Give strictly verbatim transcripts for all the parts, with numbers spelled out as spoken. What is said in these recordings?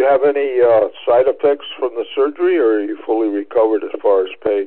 have any uh, side effects from the surgery, or are you fully recovered as far as pain?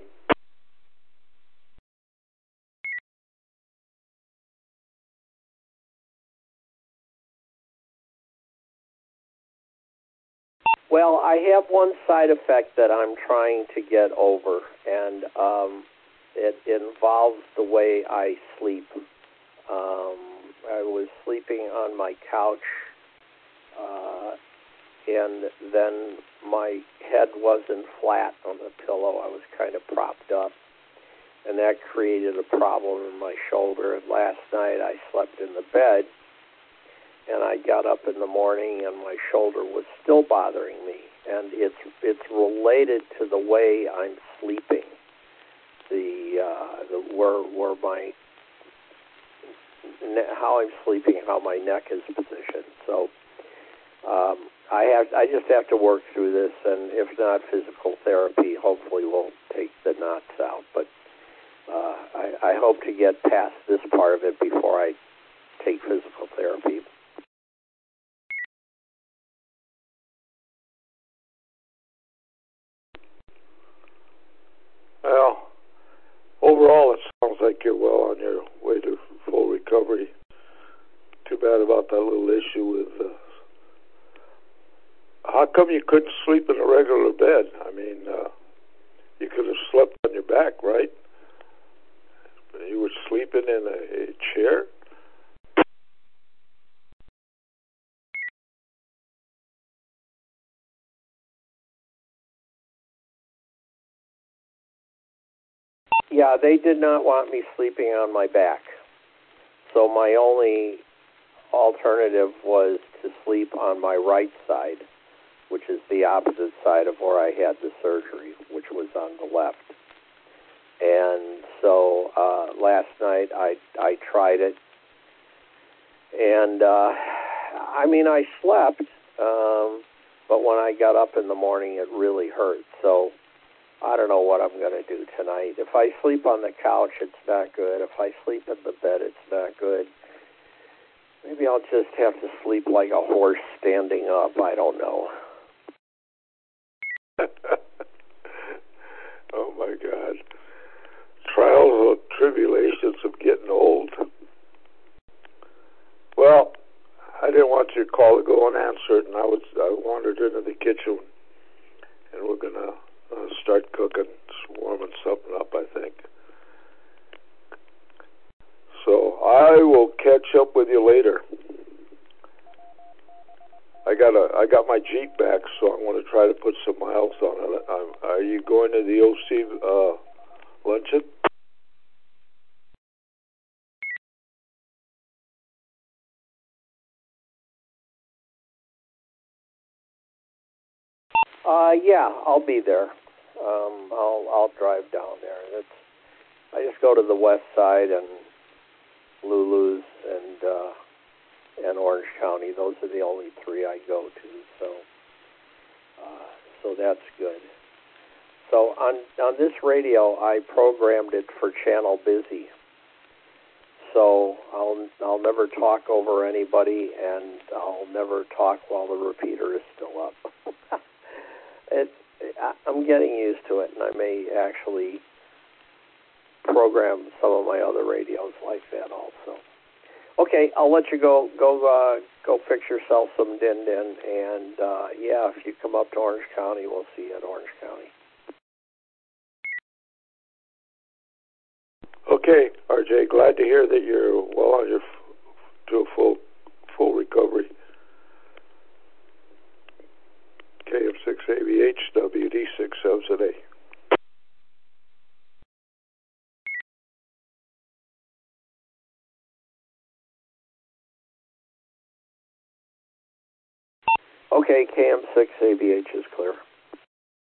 Well, I have one side effect that I'm trying to get over, and um, it involves the way I sleep. Um, I was sleeping on my couch, uh, and then my head wasn't flat on the pillow. I was kind of propped up, and that created a problem in my shoulder. And last night I slept in the bed, and I got up in the morning, and my shoulder was still bothering me. And it's it's related to the way I'm sleeping, the uh, the where where my how I'm sleeping, how my neck is positioned. So um, I have I just have to work through this, and if not, physical therapy hopefully will take the knots out. But uh, I, I hope to get past this part of it before I take physical therapy. Well, overall, it sounds like you're well on your way to full recovery. Too bad about that little issue with. Uh, how come you couldn't sleep in a regular bed? I mean, uh, you could have slept on your back, right? You were sleeping in a, a chair? Yeah, they did not want me sleeping on my back. So my only alternative was to sleep on my right side, which is the opposite side of where I had the surgery, which was on the left. And so uh, last night I I tried it, and uh, I mean I slept, um, but when I got up in the morning, it really hurt. So I don't know what I'm going to do tonight. If I sleep on the couch, it's not good. If I sleep in the bed, it's not good. Maybe I'll just have to sleep like a horse standing up. I don't know. Oh, my God. Trials and tribulations of getting old. Well, I didn't want your call to go unanswered, and I was I wandered into the kitchen, and we're going to uh, start cooking, warming something up, I think. So I will catch up with you later. I got a I got my Jeep back, so I want to try to put some miles on it. I'm, are you going to the O C uh, luncheon? Uh, yeah, I'll be there. Um, I'll I'll drive down there. It's I just go to the west side and Lulu's and uh, and Orange County. Those are the only three I go to. So uh, so that's good. So on on this radio, I programmed it for channel busy. So I'll I'll never talk over anybody, and I'll never talk while the repeater is still up. it, I'm getting used to it, and I may actually program some of my other radios like that also. Okay, I'll let you go. Go uh, go fix yourself some din din, and uh, yeah, if you come up to Orange County, we'll see you at Orange County. Okay, R J, glad to hear that you're well on your f- to a full full recovery. K M six A B H, W D six seven A. Okay, K M six A B H is clear.